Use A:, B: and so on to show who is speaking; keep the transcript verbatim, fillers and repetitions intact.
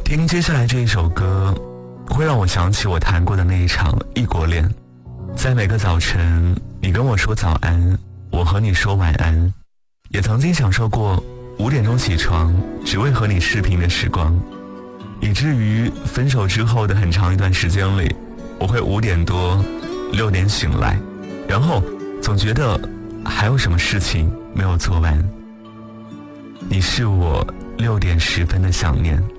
A: 听接下来这一首歌，会让我想起我谈过的那一场异国恋。在每个早晨，你跟我说早安，我和你说晚安，也曾经享受过五点钟起床，只为和你视频的时光，以至于分手之后的很长一段时间里，我会五点多、六点醒来，然后总觉得还有什么事情没有做完。你是我六点十分的想念。